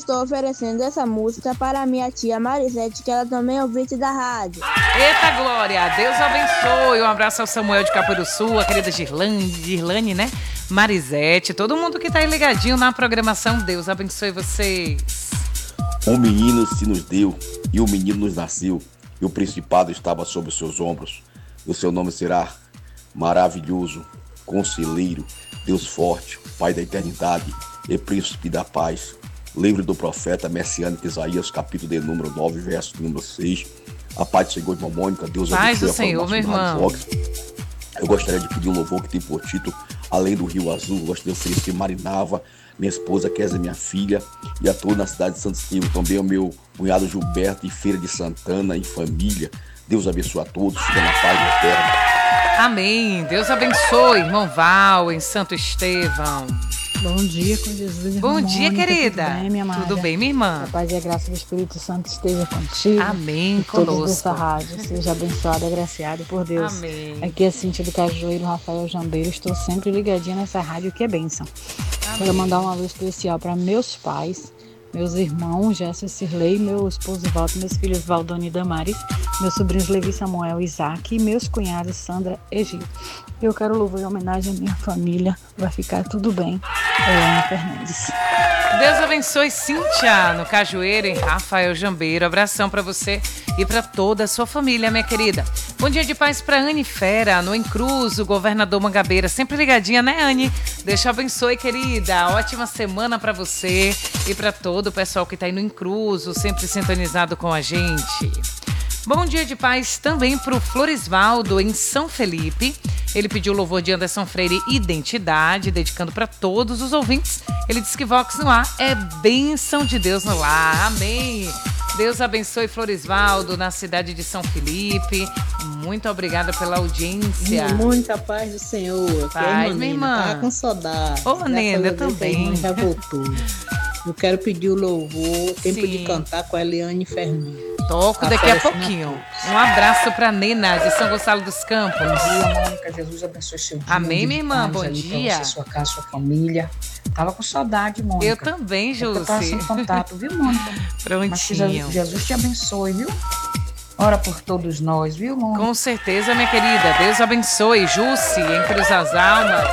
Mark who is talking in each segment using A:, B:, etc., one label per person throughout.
A: estou oferecendo essa música para minha tia Marisete, que ela também é ouvinte da rádio.
B: Eita glória, Deus abençoe. Um abraço ao Samuel de Capiruçu, a querida Girlane, né? Marisete, todo mundo que tá aí ligadinho na programação. Deus abençoe vocês.
C: Um menino se nos deu e o menino nos nasceu, e o principado estava sobre os seus ombros. O seu nome será Maravilhoso, Conselheiro, Deus Forte, Pai da Eternidade e Príncipe da Paz. Livro do profeta messiânico Isaías, capítulo de número 9, verso número 6. A paz do Senhor, irmã Mônica. Deus abençoe.
B: Paz do Senhor, meu irmão.
C: Eu gostaria de pedir um louvor que tem por título Além do Rio Azul. Eu gostaria de oferecer Marinava, minha esposa Kézia, minha filha, e a todos na cidade de Santo Esquivo. Também o meu cunhado Gilberto e Feira de Santana, em família. Deus abençoe a todos, fica na paz eterna.
B: Amém. Deus abençoe, irmão Val, em Santo Estevão.
D: Bom dia com Jesus, irmã
B: Bom dia,
D: Mônica,
B: querida.
D: Tudo bem, minha amada?
B: Tudo bem, minha irmã?
D: A paz e a graça do Espírito Santo esteja contigo.
B: Amém,
D: e todos
B: conosco.
D: dessa rádio. Seja abençoada, agraciada por Deus.
B: Amém.
D: Aqui é Cíntia do Cajueiro, Rafael Jambeiro. Estou sempre ligadinha nessa rádio que é bênção. Quero mandar uma luz especial para meus pais, meus irmãos, Jéssica e Cirlei, meu esposo Walter, meus filhos Valdoni e Damares, meus sobrinhos Levi, Samuel e Isaac e meus cunhados Sandra e Gil. Eu quero louvar em homenagem à minha família. Vai ficar tudo bem. Ana Fernandes.
B: Deus abençoe, Cíntia, no Cajueiro, em Rafael Jambeiro. Abração pra você e pra toda a sua família, minha querida. Bom dia de paz pra Anne Fera, no Encruzo, Governador Mangabeira. Sempre ligadinha, né, Anne? Deus te abençoe, querida. Ótima semana pra você e pra todo o pessoal que tá aí no Encruzo, sempre sintonizado com a gente. Bom dia de paz também pro Florisvaldo, em São Felipe. Ele pediu o louvor de Anderson Freire, Identidade, dedicando para todos os ouvintes. Ele disse que Vox no ar é bênção de Deus no lar. Amém. Deus abençoe Florisvaldo, na cidade de São Felipe. Muito obrigada pela audiência.
E: Muita paz do Senhor.
B: Paz, minha irmã.
E: Tava com saudade.
B: Ô, Nena, eu também.
E: Já voltou. Eu quero pedir o louvor, tempo
B: Sim.
E: de cantar com a Eliane Fernandes.
B: Toco daqui a pouquinho. Um abraço pra Nena, de São Gonçalo dos Campos.
F: Bom dia, Mônica. Jesus abençoe seu dia.
B: Amém, minha irmã. Bom dia.
F: Pra você, sua casa, sua família. Tava com saudade, Mônica.
B: Eu também, Jússi.
F: Eu tava sem contato, viu, Mônica? Mas que
B: Prontinho.
F: Jesus te abençoe, viu? Ora por todos nós, viu, Mônica?
B: Com certeza, minha querida. Deus abençoe. Jússi, entre as almas.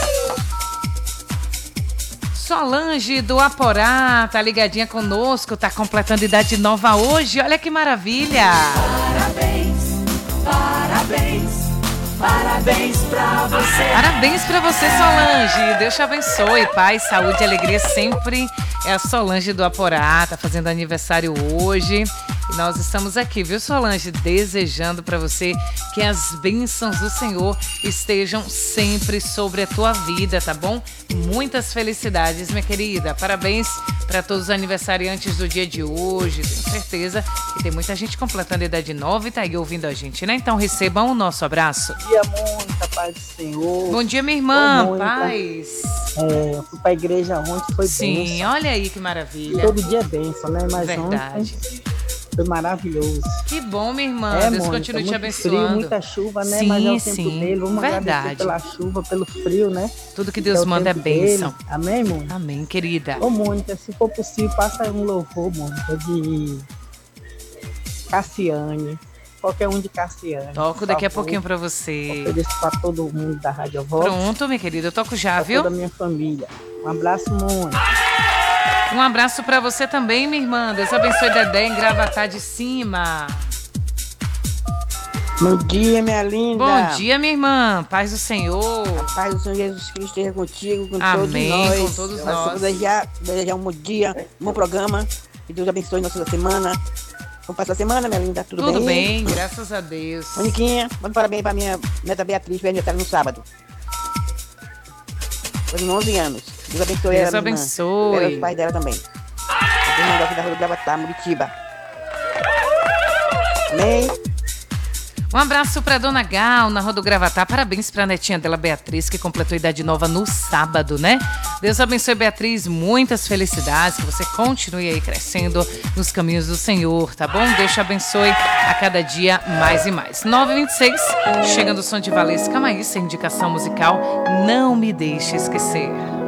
B: Solange do Aporá, tá ligadinha conosco, tá completando idade nova hoje. Olha que maravilha.
G: Parabéns, parabéns, parabéns pra você.
B: Parabéns pra você, Solange. Deus te abençoe. Paz, saúde e alegria sempre. É a Solange do Aporá, tá fazendo aniversário hoje. E nós estamos aqui, viu, Solange, desejando para você que as bênçãos do Senhor estejam sempre sobre a tua vida, tá bom? Muitas felicidades, minha querida. Parabéns para todos os aniversariantes do dia de hoje. Tenho certeza que tem muita gente completando a idade nova e tá aí ouvindo a gente, né? Então recebam o nosso abraço.
H: Bom dia, Mônica, paz do Senhor.
B: Bom dia, minha irmã.
H: Mônica.
B: Paz.
H: Fui pra igreja ontem, foi
B: Sim,
H: bênção.
B: olha aí que maravilha.
H: Todo dia é bênção, né? Mas
B: Verdade.
H: ontem foi maravilhoso.
B: Que bom, minha irmã. Deus
H: Mônica,
B: continue te
H: muito
B: abençoando.
H: frio, muita chuva, né?
B: Sim,
H: Mas é o tempo
B: sim.
H: dele. Vamos
B: Verdade.
H: agradecer pela chuva, pelo frio, né?
B: Tudo que Deus
H: o
B: manda é
H: tempo
B: bênção.
H: dele. Amém, Mônica?
B: Amém, querida.
H: Ô, Mônica, se for possível, passa aí um louvor, Mônica, de Cassiane. Qualquer um de Cassiane.
B: Toco daqui a pouquinho pra você.
H: Ofereço pra todo mundo da Rádio Vox.
B: Pronto, minha querida. Eu toco já,
H: Pra
B: viu?
H: toda a minha família. Um abraço, Mônica.
B: Um abraço pra você também, minha irmã. Deus abençoe Dedé em Gravatá de Cima.
I: Bom dia, minha linda.
B: Bom dia, minha irmã. Paz do Senhor.
I: A paz do Senhor Jesus Cristo esteja contigo, com
B: Amém,
I: todos nós.
B: com todos nós.
I: Desejar um bom dia, um bom programa. Que Deus abençoe nossa semana. Como passou a semana, minha linda? Tudo bem?
B: Graças a Deus.
I: Moniquinha, manda parabéns pra minha neta Beatriz, que vai aniversário no sábado. Fazendo 11 anos. Deus abençoe ela,
B: Deus
I: minha irmã.
B: abençoe.
I: Ela e os pais dela também. Todo mundo aqui da Rua do Gravatá, Muritiba. Amém?
B: Um abraço pra Dona Gal, na Rua do Gravatá. Parabéns pra netinha dela, Beatriz, que completou idade nova no sábado, né? Deus abençoe, Beatriz. Muitas felicidades, que você continue aí crescendo nos caminhos do Senhor, tá bom? Deus te abençoe a cada dia mais e mais. 9h26, chegando o som de Valesca Maíssa, indicação musical. Não me deixe esquecer.